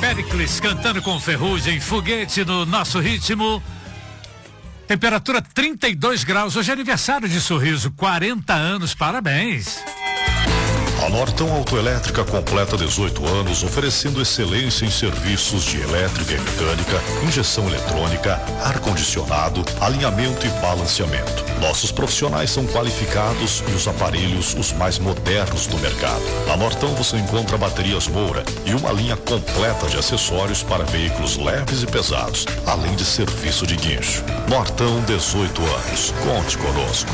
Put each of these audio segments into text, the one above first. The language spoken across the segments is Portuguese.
Péricles cantando com Ferrugem, Foguete no nosso ritmo. Temperatura 32 graus. Hoje é aniversário de Sorriso, 40 anos, parabéns. A Nortão Autoelétrica completa 18 anos, oferecendo excelência em serviços de elétrica e mecânica, injeção eletrônica, ar-condicionado, alinhamento e balanceamento. Nossos profissionais são qualificados e os aparelhos os mais modernos do mercado. Na Nortão você encontra baterias Moura e uma linha completa de acessórios para veículos leves e pesados, além de serviço de guincho. Nortão, 18 anos. Conte conosco.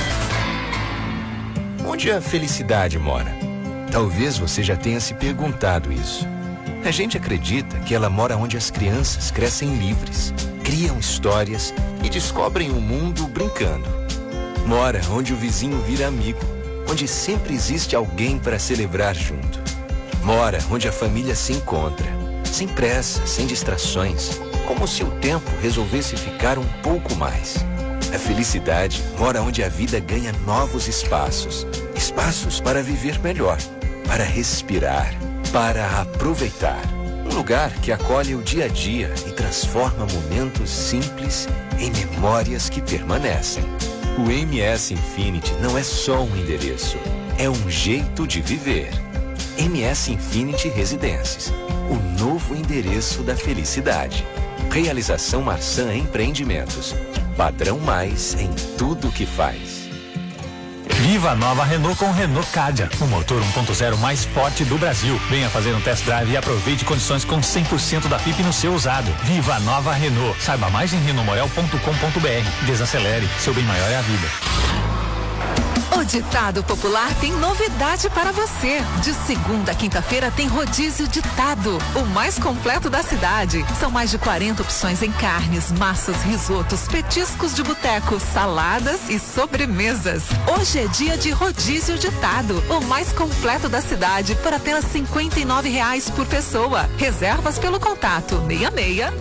Onde a felicidade mora? Talvez você já tenha se perguntado isso. A gente acredita que ela mora onde as crianças crescem livres, criam histórias e descobrem o mundo brincando. Mora onde o vizinho vira amigo, onde sempre existe alguém para celebrar junto. Mora onde a família se encontra, sem pressa, sem distrações, como se o tempo resolvesse ficar um pouco mais. A felicidade mora onde a vida ganha novos espaços. Espaços para viver melhor, para respirar, para aproveitar. Um lugar que acolhe o dia a dia e transforma momentos simples em memórias que permanecem. O MS Infinity não é só um endereço, é um jeito de viver. MS Infinity Residências, o novo endereço da felicidade. Realização Marçã Empreendimentos. Padrão mais em tudo que faz. Viva a nova Renault com Renault Cadia, o motor 1.0 mais forte do Brasil. Venha fazer um test drive e aproveite condições com 100% da FIP no seu usado. Viva a nova Renault. Saiba mais em renaultmorel.com.br. Desacelere, seu bem maior é a vida. O Ditado Popular tem novidade para você. De segunda a quinta-feira tem Rodízio Ditado, o mais completo da cidade. São mais de 40 opções em carnes, massas, risotos, petiscos de boteco, saladas e sobremesas. Hoje é dia de Rodízio Ditado, o mais completo da cidade, por apenas R$ 59,00 por pessoa. Reservas pelo contato 66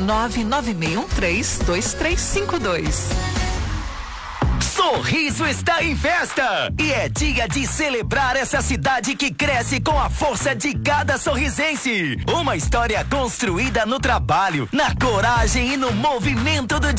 996132352. Sorriso está em festa e é dia de celebrar essa cidade que cresce com a força de cada sorrisense. Uma história construída no trabalho, na coragem e no movimento do